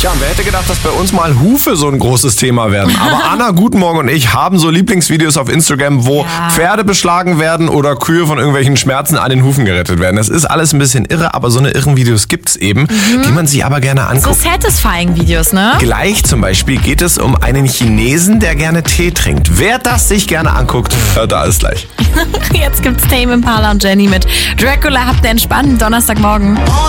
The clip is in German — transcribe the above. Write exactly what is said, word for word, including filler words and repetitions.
Tja, wer hätte gedacht, dass bei uns mal Hufe so ein großes Thema werden. Aber Anna, guten Morgen und ich haben so Lieblingsvideos auf Instagram, wo Ja. Pferde beschlagen werden oder Kühe von irgendwelchen Schmerzen an den Hufen gerettet werden. Das ist alles ein bisschen irre, aber so eine irren Videos gibt's eben, mhm. die man sich aber gerne So anguckt. satisfying Videos, ne? Gleich zum Beispiel geht es um einen Chinesen, der gerne Tee trinkt. Wer das sich gerne anguckt, hört da alles gleich. Jetzt gibt's Tame Impala und Jenny mit Dracula. Habt einen entspannten Donnerstagmorgen.